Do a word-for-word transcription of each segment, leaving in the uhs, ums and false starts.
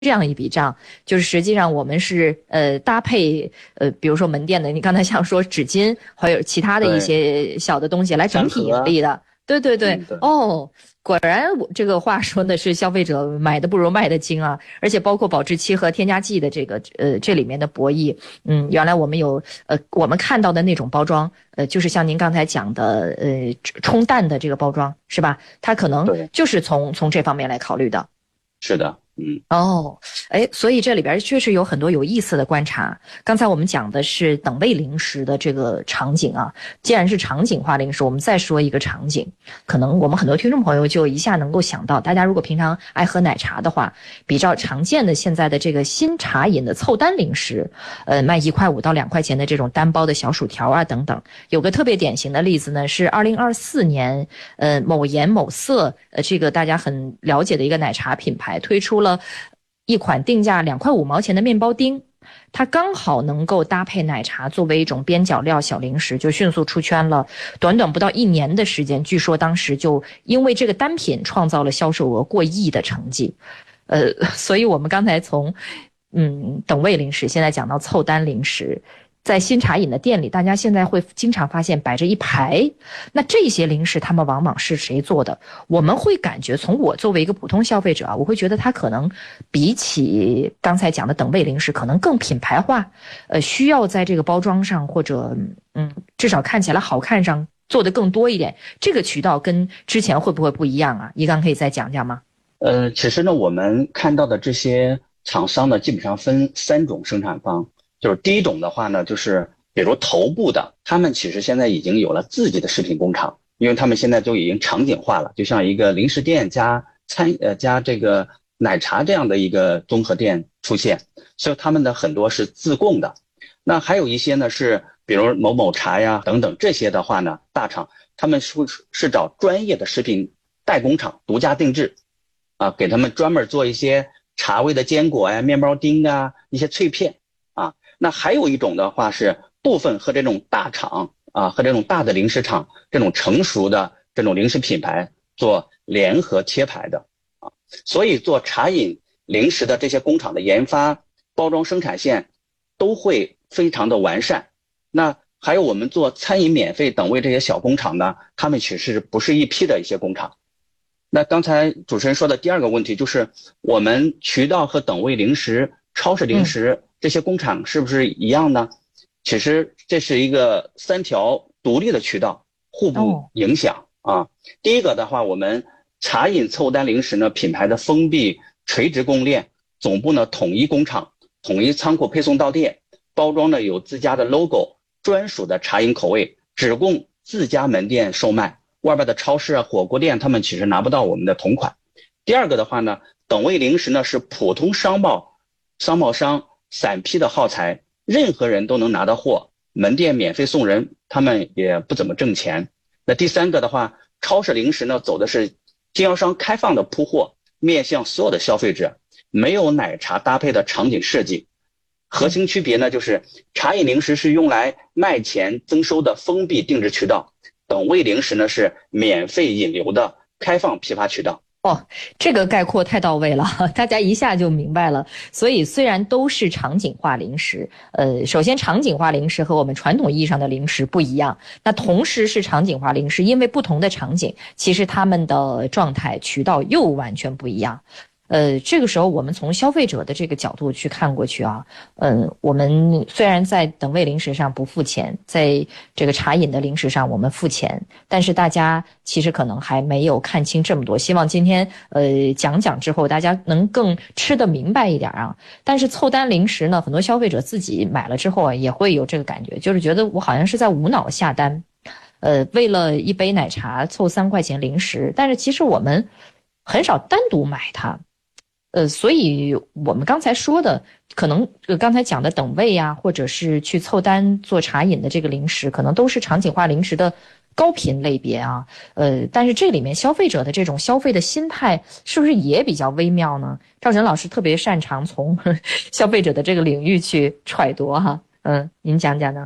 这样一笔账，就是实际上我们是呃搭配呃，比如说门店的，你刚才像说纸巾，还有其他的一些小的东西来整体盈利的。对对对， 嗯、对哦，果然我这个话说的是消费者买的不如卖的精啊，而且包括保质期和添加剂的这个呃这里面的博弈，嗯，原来我们有呃我们看到的那种包装，呃就是像您刚才讲的呃冲淡的这个包装是吧？它可能就是从从这方面来考虑的。 是的。嗯， 哦，哎，所以这里边确实有很多有意思的观察。刚才我们讲的是等位零食的这个场景啊，既然是场景化零食，我们再说一个场景，可能我们很多听众朋友就一下能够想到，大家如果平常爱喝奶茶的话，比较常见的现在的这个新茶饮的凑单零食，呃，卖一块五到两块钱的这种单包的小薯条啊等等，有个特别典型的例子呢，是二零二四年，呃，某颜某色，呃，这个大家很了解的一个奶茶品牌推出了一款定价两块五毛钱的面包丁，它刚好能够搭配奶茶作为一种边角料小零食，就迅速出圈了。短短不到一年的时间，据说当时就因为这个单品创造了销售额过亿的成绩。呃，所以我们刚才从嗯等位零食，现在讲到凑单零食。在新茶饮的店里，大家现在会经常发现摆着一排，那这些零食他们往往是谁做的？我们会感觉，从我作为一个普通消费者啊，我会觉得它可能比起刚才讲的等位零食，可能更品牌化，呃，需要在这个包装上或者嗯，至少看起来好看上做的更多一点。这个渠道跟之前会不会不一样啊？一刚可以再讲讲吗？ 呃，其实呢，我们看到的这些厂商呢，基本上分三种生产方。就是第一种的话呢，就是比如头部的，他们其实现在已经有了自己的食品工厂，因为他们现在就已经场景化了，就像一个零食店加餐呃加这个奶茶这样的一个综合店出现，所以他们的很多是自供的。那还有一些呢是比如某某茶呀等等，这些的话呢，大厂他们是是找专业的食品代工厂独家定制啊，给他们专门做一些茶味的坚果呀、面包丁啊、一些脆片啊。那还有一种的话是部分和这种大厂啊，和这种大的零食厂这种成熟的这种零食品牌做联合贴牌的啊，所以做茶饮零食的这些工厂的研发、包装、生产线都会非常的完善。那还有我们做餐饮免费等位这些小工厂呢，他们其实不是一批的一些工厂。那刚才主持人说的第二个问题就是我们渠道和等位零食、超市零食、嗯这些工厂是不是一样呢？其实这是一个三条独立的渠道，互不影响啊。第一个的话，我们茶饮凑单零食呢，品牌的封闭垂直供应链，总部呢统一工厂、统一仓库配送到店，包装呢有自家的 logo， 专属的茶饮口味，只供自家门店售卖，外边的超市啊、火锅店他们其实拿不到我们的同款。第二个的话呢，等位零食呢是普通商贸商贸商散批的耗材，任何人都能拿到货，门店免费送人，他们也不怎么挣钱。那第三个的话，超市零食呢走的是经销商开放的铺货，面向所有的消费者，没有奶茶搭配的场景设计。核心区别呢就是茶饮零食是用来卖钱增收的封闭定制渠道，等位零食呢是免费引流的开放批发渠道。 哦，这个概括太到位了，大家一下就明白了。所以虽然都是场景化零食，呃，首先场景化零食和我们传统意义上的零食不一样，那同时是场景化零食，因为不同的场景，其实他们的状态渠道又完全不一样。呃，这个时候我们从消费者的这个角度去看过去啊，嗯，我们虽然在等位零食上不付钱，在这个茶饮的零食上我们付钱，但是大家其实可能还没有看清这么多。希望今天呃讲讲之后，大家能更吃得明白一点啊。但是凑单零食呢，很多消费者自己买了之后啊，也会有这个感觉，就是觉得我好像是在无脑下单，呃，为了一杯奶茶凑三块钱零食，但是其实我们很少单独买它。呃，所以我们刚才说的，可能呃刚才讲的等位啊，或者是去凑单做茶饮的这个零食，可能都是场景化零食的高频类别啊。呃，但是这里面消费者的这种消费的心态，是不是也比较微妙呢？赵晨老师特别擅长从消费者的这个领域去揣度哈。嗯，您讲讲呢？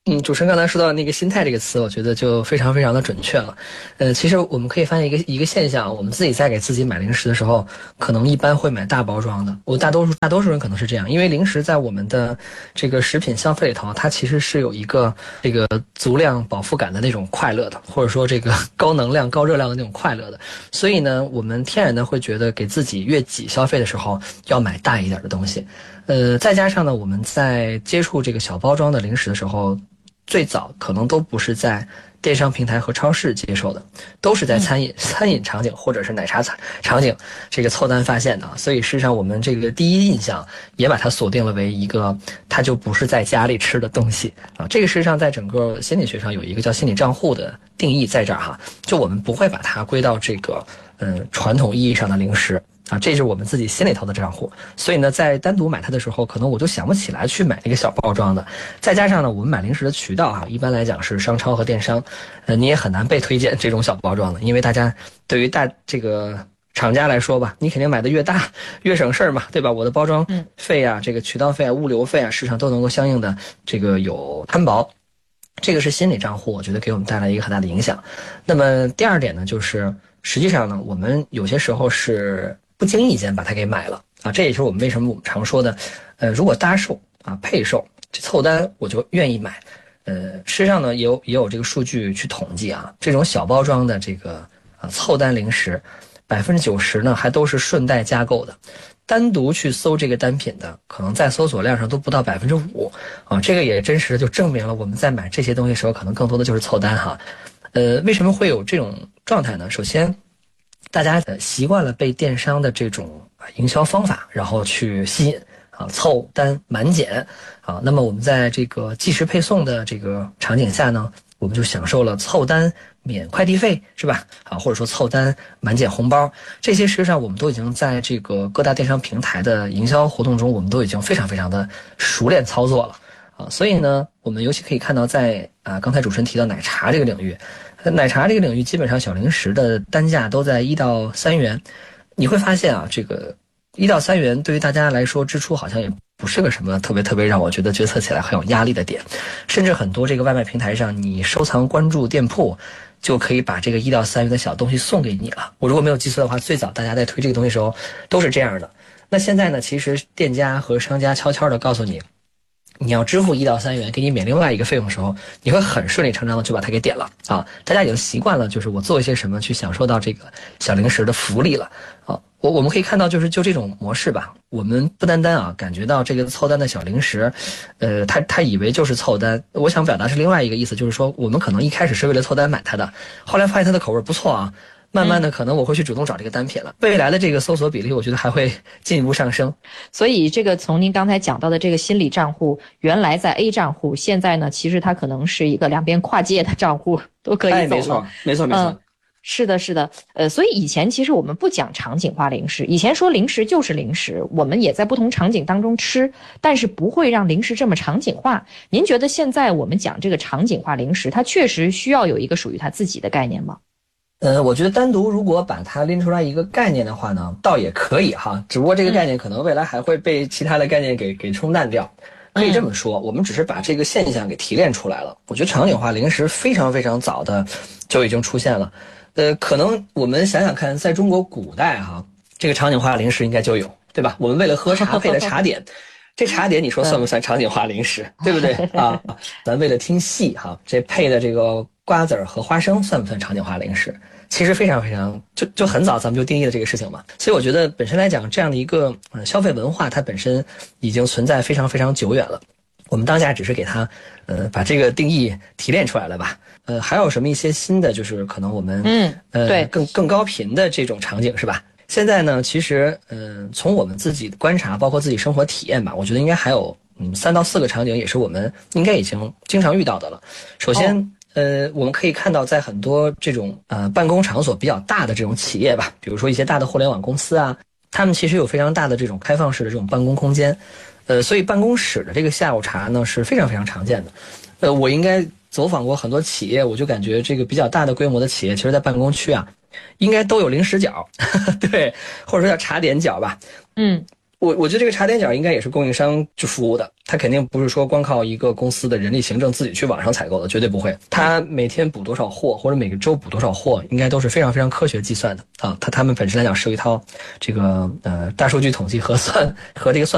嗯，主持人刚才说到那个心态这个词，我觉得就非常非常的准确了。呃，其实我们可以发现一个一个现象，我们自己在给自己买零食的时候，可能一般会买大包装的。我大多数大多数人可能是这样，因为零食在我们的这个食品消费里头，它其实是有一个这个足量饱腹感的那种快乐的，或者说这个高能量高热量的那种快乐的。所以呢，我们天然的会觉得给自己越挤消费的时候要买大一点的东西。呃，再加上呢，我们在接触这个小包装的零食的时候，最早可能都不是在电商平台和超市接受的，都是在餐饮、嗯、餐饮场景或者是奶茶场景这个凑单发现的。所以事实上我们这个第一印象也把它锁定了为一个它就不是在家里吃的东西啊。这个事实上在整个心理学上有一个叫心理账户的定义在这儿哈，就我们不会把它归到这个嗯传统意义上的零食啊，这是我们自己心里头的账户。所以呢，在单独买它的时候，可能我就想不起来去买那个小包装的。再加上呢，我们买零食的渠道哈，一般来讲是商超和电商，呃，你也很难被推荐这种小包装的，因为大家对于大这个厂家来说吧，你肯定买的越大越省事儿嘛，对吧？我的包装费啊，这个渠道费啊，物流费啊，市场都能够相应的这个有摊薄。这个是心理账户，我觉得给我们带来一个很大的影响。那么第二点呢，就是实际上呢，我们有些时候是不经意间把它给买了啊，这也是我们为什么我们常说的，呃，如果搭售啊、配售、这凑单，我就愿意买。呃，事实上呢，也有也有这个数据去统计啊，这种小包装的这个啊凑单零食，百分之九十呢还都是顺带加购的，单独去搜这个单品的，可能在搜索量上都不到百分之五啊，这个也真实的就证明了我们在买这些东西的时候，可能更多的就是凑单哈。呃，为什么会有这种状态呢？首先，大家习惯了被电商的这种营销方法，然后去吸引啊，凑单满减啊。那么我们在这个即时配送的这个场景下呢，我们就享受了凑单免快递费，是吧？啊，或者说凑单满减红包，这些实际上我们都已经在这个各大电商平台的营销活动中，我们都已经非常非常的熟练操作了啊。所以呢，我们尤其可以看到在啊刚才主持人提到奶茶这个领域。奶茶这个领域基本上小零食的单价都在一到三元，你会发现啊，这个一到三元对于大家来说支出好像也不是个什么特别特别让我觉得决策起来很有压力的点，甚至很多这个外卖平台上，你收藏关注店铺就可以把这个一到三元的小东西送给你了。我如果没有记错的话，最早大家在推这个东西的时候都是这样的。那现在呢，其实店家和商家悄悄的告诉你，你要支付一到三元，给你免另外一个费用的时候，你会很顺理成章的就把它给点了啊！大家已经习惯了，就是我做一些什么去享受到这个小零食的福利了啊！我我们可以看到，就是就这种模式吧，我们不单单啊感觉到这个凑单的小零食，呃，他他以为就是凑单。我想表达是另外一个意思，就是说我们可能一开始是为了凑单买它的，后来发现它的口味不错啊。慢慢的可能我会去主动找这个单品了，未来的这个搜索比例我觉得还会进一步上升。 所以这个从您刚才讲到的这个心理账户，原来在 A 账户，现在呢其实它可能是一个两边跨界的账户，都可以走了。 哎，没错没错没错、嗯、 是的是的。呃，所以以前其实我们不讲场景化零食，以前说零食就是零食，我们也在不同场景当中吃，但是不会让零食这么场景化。您觉得现在我们讲这个场景化零食，它确实需要有一个属于它自己的概念吗？ 呃，我觉得单独如果把它拎出来一个概念的话呢，倒也可以哈，只不过这个概念可能未来还会被其他的概念给给冲淡掉。可以这么说，我们只是把这个现象给提炼出来了。我觉得场景化零食非常非常早的就已经出现了。呃，可能我们想想看，在中国古代哈，这个场景化零食应该就有，对吧？我们为了喝茶配的茶点，这茶点你说算不算场景化零食，对不对啊？咱为了听戏哈，这配的这个瓜子儿和花生算不算场景化零食？其实非常非常就就很早咱们就定义了这个事情嘛。所以我觉得本身来讲，这样的一个呃消费文化，它本身已经存在非常非常久远了。我们当下只是给它呃把这个定义提炼出来了吧。呃，还有什么一些新的，就是可能我们嗯呃对更更高频的这种场景是吧？现在呢，其实嗯、呃、从我们自己的观察，包括自己生活体验吧，我觉得应该还有嗯三到四个场景，也是我们应该已经经常遇到的了。首先。哦呃，我们可以看到，在很多这种呃办公场所比较大的这种企业吧，比如说一些大的互联网公司啊，他们其实有非常大的这种开放式的这种办公空间，呃，所以办公室的这个下午茶呢是非常非常常见的。呃，我应该走访过很多企业，我就感觉这个比较大的规模的企业，其实在办公区啊，应该都有零食角，对，或者说叫茶点角吧。 嗯。 我我觉得这个茶点角应该也是供应商去服务的，他肯定不是说光靠一个公司的人力行政自己去网上采购的，绝对不会。他每天补多少货，或者每个周补多少货，应该都是非常非常科学计算的啊。他他们本身来讲是有一套这个呃大数据统计核算和这个算